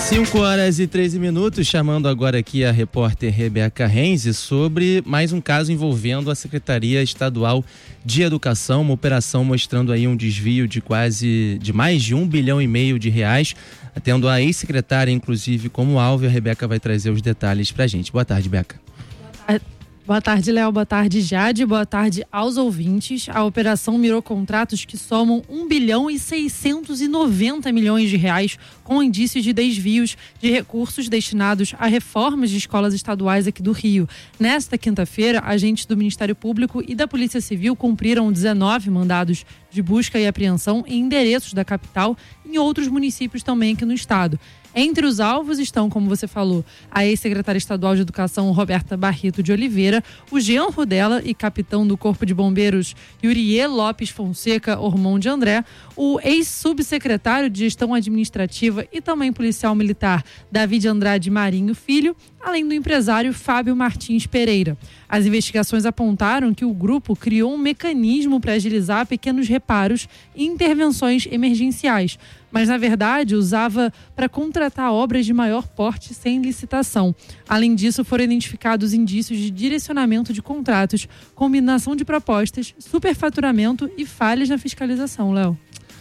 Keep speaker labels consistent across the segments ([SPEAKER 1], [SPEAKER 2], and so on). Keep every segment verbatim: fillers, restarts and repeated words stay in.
[SPEAKER 1] cinco horas e treze minutos, chamando agora aqui a repórter Rebeca Renzi sobre mais um caso envolvendo a Secretaria Estadual de Educação, uma operação mostrando aí um desvio de quase, de mais de um bilhão e meio de reais, tendo a ex-secretária, inclusive, como alvo. A Rebeca vai trazer os detalhes pra gente. Boa tarde, Beca.
[SPEAKER 2] Boa tarde. Boa tarde, Léo. Boa tarde, Jade. Boa tarde aos ouvintes. A operação mirou contratos que somam um bilhão e seiscentos e noventa milhões de reais, com indícios de desvios de recursos destinados a reformas de escolas estaduais aqui do Rio. Nesta quinta-feira, agentes do Ministério Público e da Polícia Civil cumpriram dezenove mandados de busca e apreensão em endereços da capital e em outros municípios também aqui no estado. Entre os alvos estão, como você falou, a ex-secretária estadual de Educação, Roberta Barreto de Oliveira, o genro dela e capitão do Corpo de Bombeiros, Yuriê Lopes Fonseca Ormond de André, o ex-subsecretário de Gestão Administrativa e também policial militar, David Andrade Marinho Filho, além do empresário Fábio Martins Pereira. As investigações apontaram que o grupo criou um mecanismo para agilizar pequenos reparos e intervenções emergenciais, mas na verdade usava para contratar obras de maior porte sem licitação. Além disso, foram identificados indícios de direcionamento de contratos, combinação de propostas, superfaturamento e falhas na fiscalização, Léo.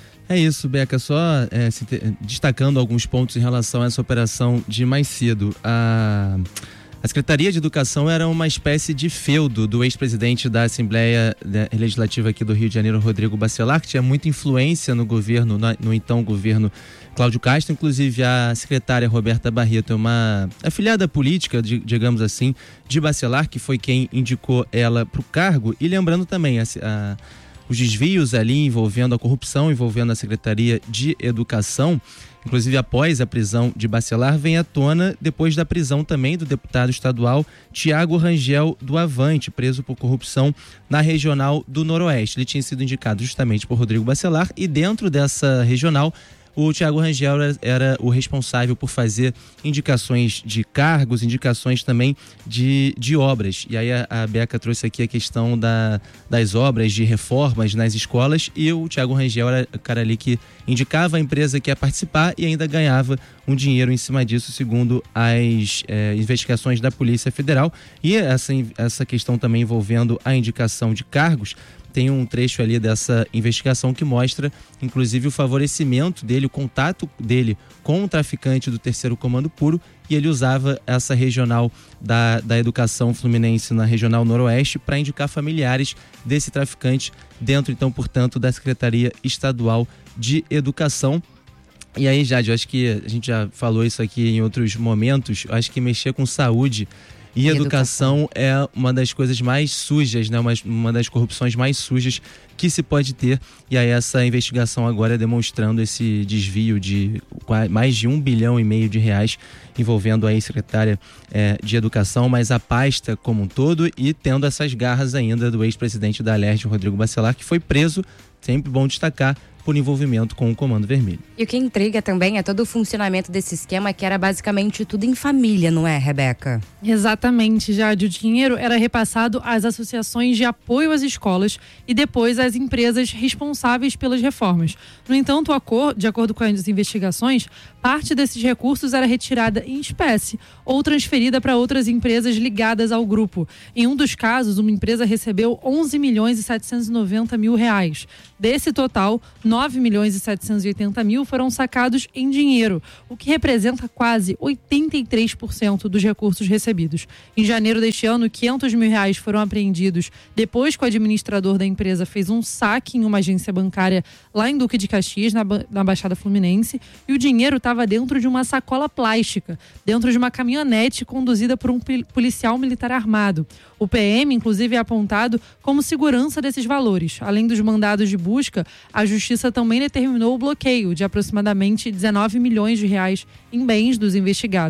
[SPEAKER 1] É isso, Beca, só é, se te, destacando alguns pontos em relação a essa operação de mais cedo. A, a Secretaria de Educação era uma espécie de feudo do ex-presidente da Assembleia Legislativa aqui do Rio de Janeiro, Rodrigo Bacelar, que tinha muita influência no governo, no, no então governo Cláudio Castro. Inclusive a secretária Roberta Barreto é uma afiliada política, digamos assim, de Bacelar, que foi quem indicou ela para o cargo. E lembrando também a, a os desvios ali envolvendo a corrupção, envolvendo a Secretaria de Educação, inclusive após a prisão de Bacelar, vem à tona depois da prisão também do deputado estadual Tiago Rangel do Avante, preso por corrupção na regional do Noroeste. Ele tinha sido indicado justamente por Rodrigo Bacelar e dentro dessa regional o Tiago Rangel era, era o responsável por fazer indicações de cargos, indicações também de, de obras. E aí a, a Beca trouxe aqui a questão da, das obras, de reformas nas escolas, e o Tiago Rangel era o cara ali que indicava a empresa que ia participar e ainda ganhava um dinheiro em cima disso, segundo as é, investigações da Polícia Federal. E essa, essa questão também envolvendo a indicação de cargos, tem um trecho ali dessa investigação que mostra, inclusive, o favorecimento dele, o contato dele com o traficante do Terceiro Comando Puro, e ele usava essa regional da, da educação fluminense na regional noroeste para indicar familiares desse traficante dentro, então, portanto, da Secretaria Estadual de Educação. E aí, Jade, eu acho que a gente já falou isso aqui em outros momentos, eu acho que mexer com saúde e, e educação, educação é uma das coisas mais sujas, né? Uma, uma das corrupções mais sujas que se pode ter. E aí essa investigação agora é demonstrando esse desvio de mais de um bilhão e meio de reais envolvendo a ex-secretária é, de Educação, mas a pasta como um todo, e tendo essas garras ainda do ex-presidente da Alerj, Rodrigo Bacelar, que foi preso, sempre bom destacar, por envolvimento com o Comando Vermelho.
[SPEAKER 3] E o que intriga também é todo o funcionamento desse esquema, que era basicamente tudo em família, não é, Rebeca?
[SPEAKER 2] Exatamente, Jade. O dinheiro era repassado às associações de apoio às escolas e depois às empresas responsáveis pelas reformas. No entanto, de acordo com as investigações, parte desses recursos era retirada em espécie ou transferida para outras empresas ligadas ao grupo. Em um dos casos, uma empresa recebeu onze milhões e setecentos e noventa mil reais. Desse total, nove milhões e setecentos e oitenta mil foram sacados em dinheiro, o que representa quase oitenta e três por cento dos recursos recebidos. Em janeiro deste ano, quinhentos mil reais foram apreendidos depois que o administrador da empresa fez um saque em uma agência bancária lá em Duque de Caxias, na, na Baixada Fluminense, e o dinheiro estava dentro de uma sacola plástica, dentro de uma caminhonete conduzida por um policial militar armado. O P M, inclusive, é apontado como segurança desses valores. Além dos mandados de busca, a Justiça também determinou o bloqueio de aproximadamente dezenove milhões de reais em bens dos investigados.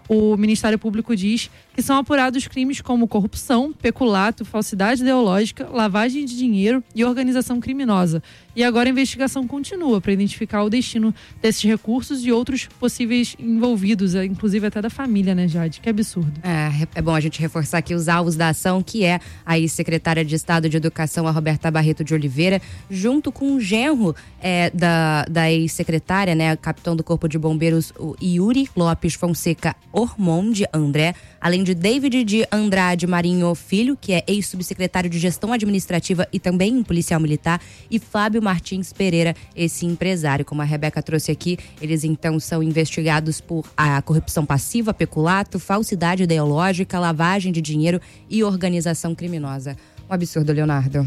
[SPEAKER 2] O Ministério Público diz que são apurados crimes como corrupção, peculato, falsidade ideológica, lavagem de dinheiro e organização criminosa. E agora a investigação continua para identificar o destino desses recursos e outros possíveis envolvidos, inclusive até da família, né, Jade? Que absurdo.
[SPEAKER 3] É, é bom a gente reforçar aqui os alvos da ação, que é a ex-secretária de Estado de Educação, a Roberta Barreto de Oliveira, junto com o genro é, da, da ex-secretária, né, capitão do Corpo de Bombeiros, o Yuri Lopes Fonseca Ormonde André, além de David de Andrade Marinho Filho, que é ex-subsecretário de Gestão Administrativa e também um policial militar, e Fábio Martins Pereira, esse empresário. Como a Rebeca trouxe aqui, eles então são investigados por a corrupção passiva, peculato, falsidade ideológica, lavagem de dinheiro e organização criminosa. Um absurdo, Leonardo.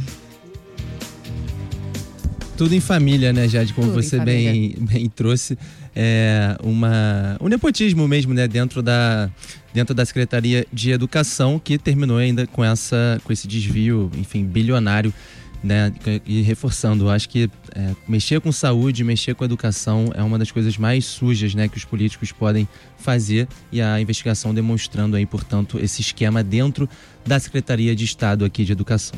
[SPEAKER 1] Tudo em família, né, Jade? Como
[SPEAKER 3] Tudo
[SPEAKER 1] você bem, bem trouxe. É uma, um nepotismo mesmo, né, dentro da, dentro da Secretaria de Educação, que terminou ainda com, essa, com esse desvio, enfim, bilionário, né, e reforçando, acho que é, mexer com saúde, mexer com educação é uma das coisas mais sujas, né, que os políticos podem fazer, e a investigação demonstrando aí, portanto, esse esquema dentro da Secretaria de Estado aqui de Educação.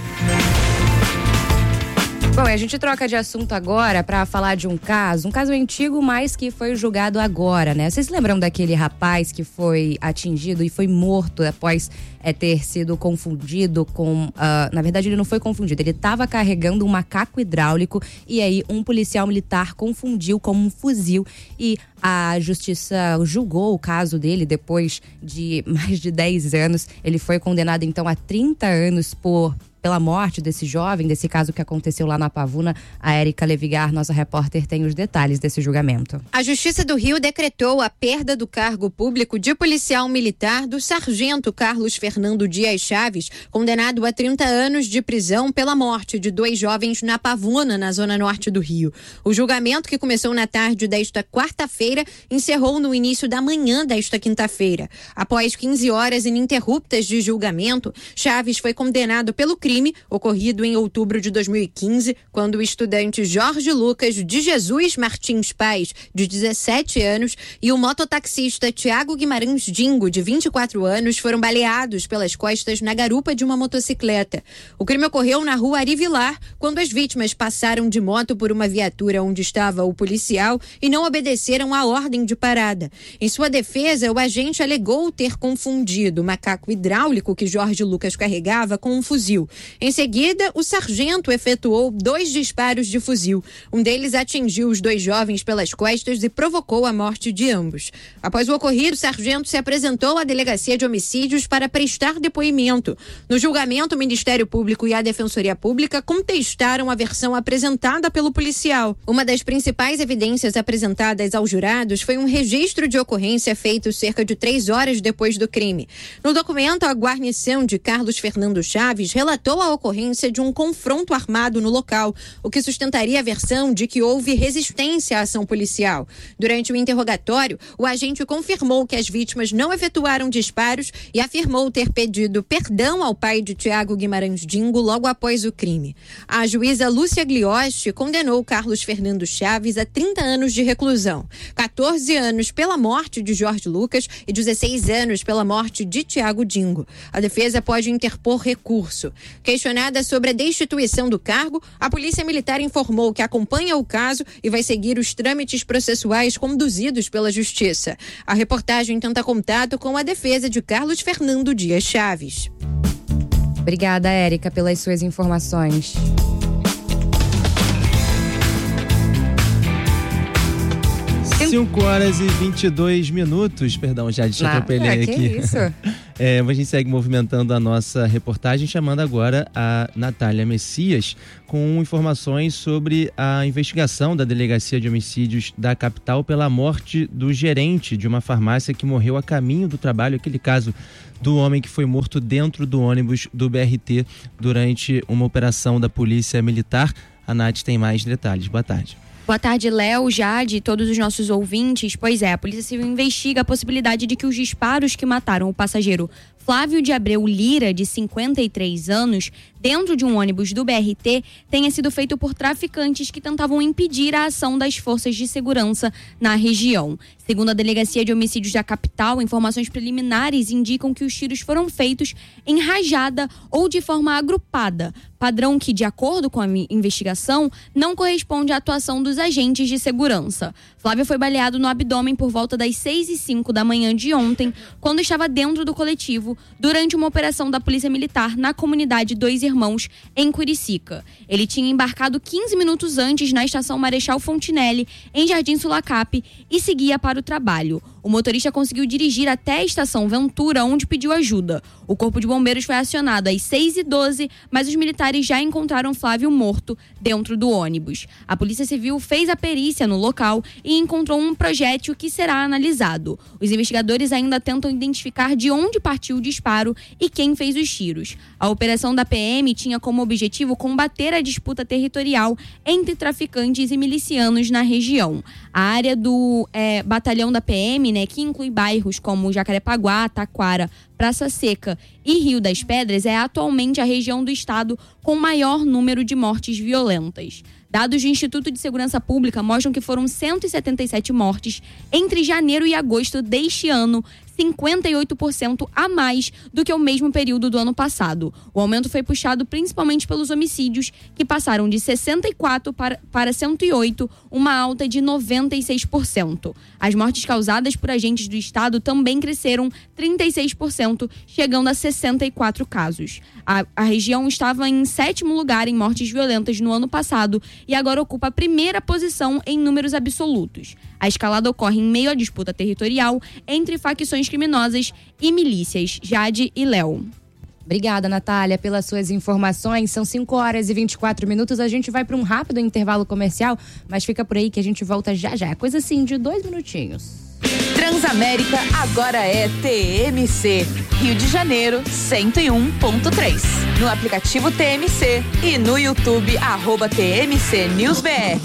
[SPEAKER 3] Bom, a gente troca de assunto agora para falar de um caso, um caso antigo, mas que foi julgado agora, né? Vocês lembram daquele rapaz que foi atingido e foi morto após é, ter sido confundido com... Uh, na verdade, ele não foi confundido, ele estava carregando um macaco hidráulico e aí um policial militar confundiu com um fuzil e a justiça julgou o caso dele depois de mais de dez anos. Ele foi condenado então a trinta anos por... pela morte desse jovem, desse caso que aconteceu lá na Pavuna. A Érica Levigar, nossa repórter, tem os detalhes desse julgamento.
[SPEAKER 4] A Justiça do Rio decretou a perda do cargo público de policial militar do sargento Carlos Fernando Dias Chaves, condenado a trinta anos de prisão pela morte de dois jovens na Pavuna, na zona norte do Rio. O julgamento, que começou na tarde desta quarta-feira, encerrou no início da manhã desta quinta-feira. Após quinze horas ininterruptas de julgamento, Chaves foi condenado pelo crime ocorrido em outubro de dois mil e quinze, quando o estudante Jorge Lucas de Jesus Martins Paz, de dezessete anos, e o mototaxista Tiago Guimarães Dingo, de vinte e quatro anos, foram baleados pelas costas na garupa de uma motocicleta. O crime ocorreu na rua Ari Vilar, quando as vítimas passaram de moto por uma viatura onde estava o policial e não obedeceram à ordem de parada. Em sua defesa, o agente alegou ter confundido o macaco hidráulico que Jorge Lucas carregava com um fuzil. Em seguida, o sargento efetuou dois disparos de fuzil. Um deles atingiu os dois jovens pelas costas e provocou a morte de ambos. Após o ocorrido, o sargento se apresentou à Delegacia de Homicídios para prestar depoimento. No julgamento, o Ministério Público e a Defensoria Pública contestaram a versão apresentada pelo policial. Uma das principais evidências apresentadas aos jurados foi um registro de ocorrência feito cerca de três horas depois do crime. No documento, a guarnição de Carlos Fernando Chaves relatou a ocorrência de um confronto armado no local, o que sustentaria a versão de que houve resistência à ação policial. Durante o interrogatório, o agente confirmou que as vítimas não efetuaram disparos e afirmou ter pedido perdão ao pai de Tiago Guimarães Dingo logo após o crime. A juíza Lúcia Gliosti condenou Carlos Fernando Chaves a trinta anos de reclusão, quatorze anos pela morte de Jorge Lucas e dezesseis anos pela morte de Tiago Dingo. A defesa pode interpor recurso. Questionada sobre a destituição do cargo, a Polícia Militar informou que acompanha o caso e vai seguir os trâmites processuais conduzidos pela Justiça. A reportagem tenta contato com a defesa de Carlos Fernando Dias Chaves.
[SPEAKER 3] Obrigada, Érica, pelas suas informações.
[SPEAKER 1] cinco horas e vinte e dois minutos. Perdão, já te atropelei
[SPEAKER 3] é,
[SPEAKER 1] aqui.
[SPEAKER 3] Que isso?
[SPEAKER 1] É, a gente segue movimentando a nossa reportagem, chamando agora a Natália Messias com informações sobre a investigação da Delegacia de Homicídios da capital pela morte do gerente de uma farmácia que morreu a caminho do trabalho, aquele caso do homem que foi morto dentro do ônibus do B R T durante uma operação da Polícia Militar. A Nath tem mais detalhes. Boa tarde.
[SPEAKER 5] Boa tarde, Léo, Jade e todos os nossos ouvintes. Pois é, a Polícia Civil investiga a possibilidade de que os disparos que mataram o passageiro Flávio de Abreu Lira, de cinquenta e três anos, dentro de um ônibus do B R T tenha sido feito por traficantes que tentavam impedir a ação das forças de segurança na região. Segundo a Delegacia de Homicídios da capital, informações preliminares indicam que os tiros foram feitos em rajada ou de forma agrupada, padrão que, de acordo com a investigação, não corresponde à atuação dos agentes de segurança. Flávio foi baleado no abdômen por volta das seis e cinco da manhã de ontem, quando estava dentro do coletivo, durante uma operação da Polícia Militar na comunidade Dois Irmãos, em Curicica. Ele tinha embarcado quinze minutos antes na estação Marechal Fontinelli, em Jardim Sulacap, e seguia para o trabalho. O motorista conseguiu dirigir até a estação Ventura, onde pediu ajuda. O corpo de bombeiros foi acionado às seis e doze, mas os militares já encontraram Flávio morto dentro do ônibus. A Polícia Civil fez a perícia no local e encontrou um projétil que será analisado. Os investigadores ainda tentam identificar de onde partiu o disparo e quem fez os tiros. A operação da P M tinha como objetivo combater a disputa territorial entre traficantes e milicianos na região. A área do é, batalhão da P M, né, que inclui bairros como Jacarepaguá, Taquara, Praça Seca e Rio das Pedras, é atualmente a região do estado com maior número de mortes violentas. Dados do Instituto de Segurança Pública mostram que foram cento e setenta e sete mortes entre janeiro e agosto deste ano, cinquenta e oito por cento a mais do que o mesmo período do ano passado. O aumento foi puxado principalmente pelos homicídios, que passaram de sessenta e quatro para, para cento e oito, uma alta de noventa e seis por cento. As mortes causadas por agentes do Estado também cresceram trinta e seis por cento, chegando a sessenta e quatro casos. A, a região estava em sétimo lugar em mortes violentas no ano passado e agora ocupa a primeira posição em números absolutos. A escalada ocorre em meio à disputa territorial entre facções criminosas e milícias. Jade e Léo.
[SPEAKER 3] Obrigada, Natália, pelas suas informações. São cinco horas e vinte e quatro minutos. A gente vai para um rápido intervalo comercial, mas fica por aí que a gente volta já já. Coisa assim de dois minutinhos.
[SPEAKER 6] Transamérica agora é T M C. Rio de Janeiro, cento e um ponto três. No aplicativo T M C e no YouTube, arroba T M C News B R.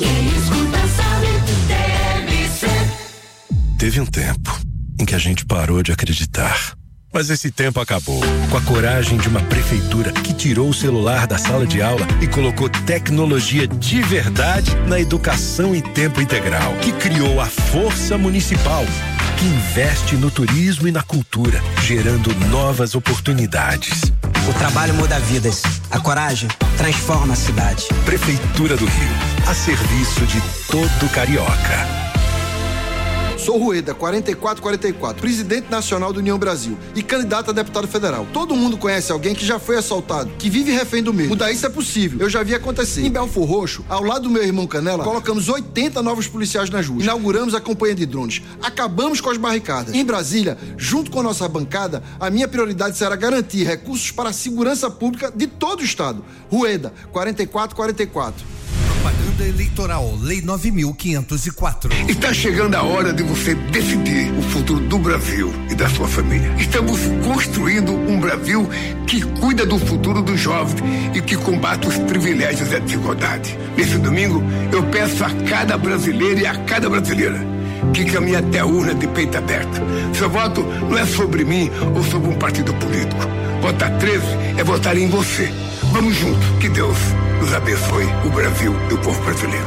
[SPEAKER 7] Teve um tempo em que a gente parou de acreditar. Mas esse tempo acabou. Com a coragem de uma prefeitura que tirou o celular da sala de aula e colocou tecnologia de verdade na educação em tempo integral. Que criou a Força Municipal, que investe no turismo e na cultura, gerando novas oportunidades.
[SPEAKER 8] O trabalho muda vidas. A coragem transforma a cidade.
[SPEAKER 7] Prefeitura do Rio, a serviço de todo carioca.
[SPEAKER 9] Sou Rueda, quarenta e quatro quarenta e quatro, presidente nacional do União Brasil e candidato a deputado federal. Todo mundo conhece alguém que já foi assaltado, que vive refém do medo. Mudar isso é possível, eu já vi acontecer. Em Belfor Roxo, ao lado do meu irmão Canela, colocamos oitenta novos policiais nas ruas. Inauguramos a campanha de drones. Acabamos com as barricadas. Em Brasília, junto com a nossa bancada, a minha prioridade será garantir recursos para a segurança pública de todo o estado. Rueda, quarenta e quatro quarenta e quatro.
[SPEAKER 10] Propaganda eleitoral, Lei nove mil quinhentos e quatro.
[SPEAKER 11] Está chegando a hora de você decidir o futuro do Brasil e da sua família. Estamos construindo um Brasil que cuida do futuro dos jovens e que combate os privilégios e a desigualdade. Nesse domingo, eu peço a cada brasileiro e a cada brasileira que caminhe até a urna de peito aberto. Seu voto não é sobre mim ou sobre um partido político. Votar treze é votar em você. Vamos juntos. Que Deus nos abençoe, o Brasil e o povo brasileiro.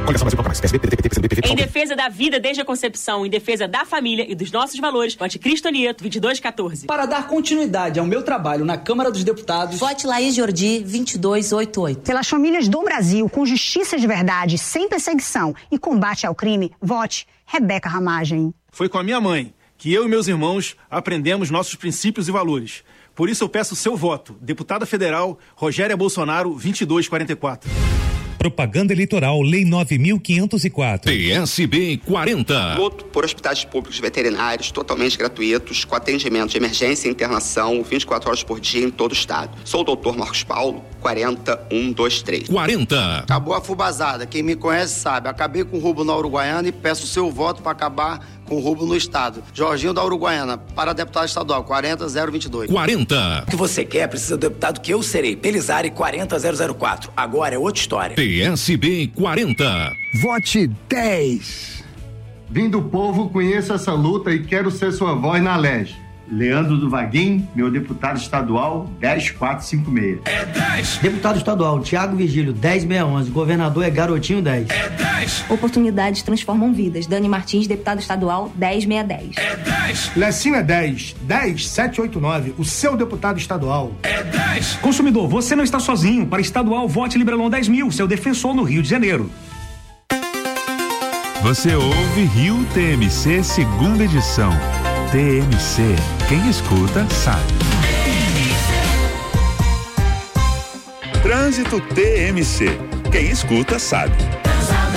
[SPEAKER 12] Em defesa da vida desde a concepção, em defesa da família e dos nossos valores, vote Cristo Nieto, vinte e dois quatorze.
[SPEAKER 13] Para dar continuidade ao meu trabalho na Câmara dos Deputados,
[SPEAKER 14] vote Laís Jordi, vinte e dois oitenta e oito.
[SPEAKER 15] Pelas famílias do Brasil, com justiça de verdade, sem perseguição e combate ao crime, vote Rebeca Ramagem.
[SPEAKER 16] Foi com a minha mãe que eu e meus irmãos aprendemos nossos princípios e valores. Por isso eu peço o seu voto. Deputada Federal, Rogéria Bolsonaro, vinte e dois quarenta e quatro.
[SPEAKER 17] Propaganda eleitoral, Lei nove mil quinhentos e quatro.
[SPEAKER 18] P S B quarenta.
[SPEAKER 19] Luto por hospitais públicos veterinários totalmente gratuitos, com atendimento de emergência e internação vinte e quatro horas por dia em todo o estado. Sou o doutor Marcos Paulo, quarenta um vinte e três.
[SPEAKER 18] quarenta.
[SPEAKER 20] Acabou a fubazada. Quem me conhece sabe. Acabei com o roubo na Uruguaiana e peço o seu voto para acabar com o roubo no estado. Jorginho da Uruguaiana, para deputado estadual, quarenta zero vinte e dois.
[SPEAKER 18] quarenta.
[SPEAKER 21] O que você quer precisa do deputado que eu serei. Pelizari, quarenta zero zero quatro. Agora é outra história.
[SPEAKER 18] P S B quarenta.
[SPEAKER 22] Vote dez. Vim do povo, conheço essa luta e quero ser sua voz na L E G.
[SPEAKER 2] Leandro do Vaguinho, meu deputado estadual, dez mil quatrocentos e cinquenta e seis.
[SPEAKER 22] É dez. Deputado estadual, Tiago Vigílio, dez mil seiscentos e onze. Governador é Garotinho, dez. É dez.
[SPEAKER 23] Oportunidades transformam vidas. Dani Martins, deputado estadual, dez mil seiscentos e dez.
[SPEAKER 22] É dez.
[SPEAKER 24] Lecinho é dez. dez mil setecentos e oitenta e nove. O seu deputado estadual.
[SPEAKER 22] É dez.
[SPEAKER 25] Consumidor, você não está sozinho. Para estadual, vote Librelon dez mil, seu defensor no Rio de Janeiro.
[SPEAKER 26] Você ouve Rio T M C, segunda edição. T M C, quem escuta sabe.
[SPEAKER 18] Trânsito T M C, quem escuta sabe.